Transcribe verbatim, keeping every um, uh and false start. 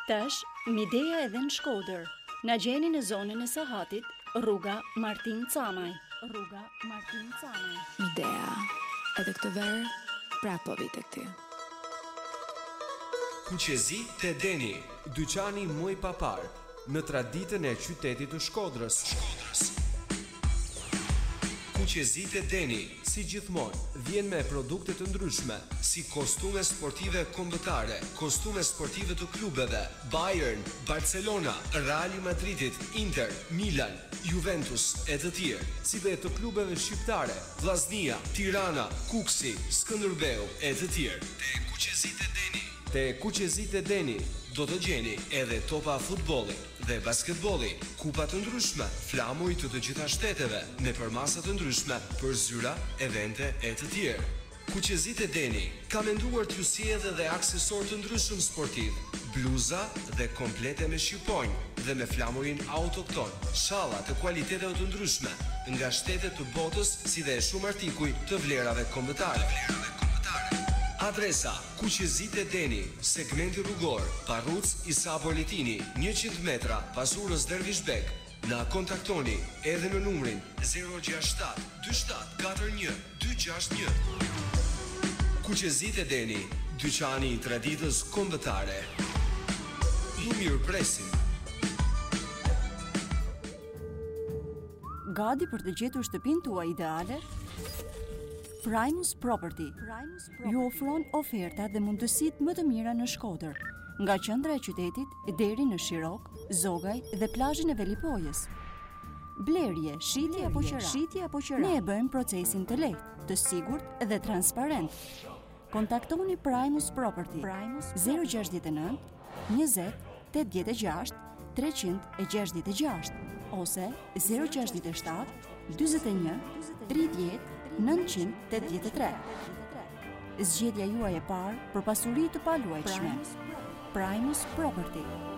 Tash, Midea edhe në Shkodër. Na gjeni në zonën e Sahatit, rruga Martin Camaj. Rruga Martin Camaj. Midea, edhe këtë verë, prapo vite këti. Kuqezi te Deni, dyqani muj papar, në traditën e qytetit të Shkodrës. Shkodrës. Kuqezi te Deni, si gjithmonë, vjen me produkte të ndryshme, si kostume sportive kombëtare, kostume sportive të klubeve, Bayern, Barcelona, Real Madridit, Inter, Milan, Juventus e të tjerë, si dhe të klubeve shqiptare, Vllaznia, Tirana, Kuksi, Skënderbeu e të tjerë. Te Kuqezit e Deni. Te Kuqezit e Deni do të gjeni edhe topa futbolli dhe basketbolli, kupa të ndryshme, flamuj të të gjitha shteteve, në përmasa të ndryshme, për zyra, evente e të tjerë. Kuqezit e Deni ka menduar t'ju sjellë edhe aksesor të ndryshëm sportiv, bluza dhe komplete me shqiponjë dhe me flamurin autokton, shalla të kualiteteve të ndryshme, nga shtetet të botës si dhe shumë artikuj të vlerave kombëtare. Adresa: Kuqezit e Deni, segmenti rrugor, Parruc Isa Boletini, njëqind metra pas urës Dervishbek. Na kontaktoni edhe në numrin zero gjasht shtat dy shtat katër një dy gjasht një. Kuqezit e Deni, dyqani i traditës kombëtare. Ju mirë presim. Gati për të gjetur shtëpinë tuaj ideale? Primus Property ju ofron oferta dhe mundësitë më të mira në Shkodër, nga qendra e qytetit deri në Shirok, Zogaj dhe plazhin e Velipojës. Blerje, shitje apo qira, shitje apo qira. Ne e bëjmë procesin të lehtë, të sigurt dhe transparent. Kontaktoni Primus Property zero gjasht nëntë njëzet tetëdhjetë e gjashtë treqind e gjashtëdhjetë e gjashtë ose zero gjasht shtat dyzet e një tridhjetë nëntëqind tetëdhjetë e tre. Zgjedhja juaj e parë për pasuri të paluajtshme. Primus Property.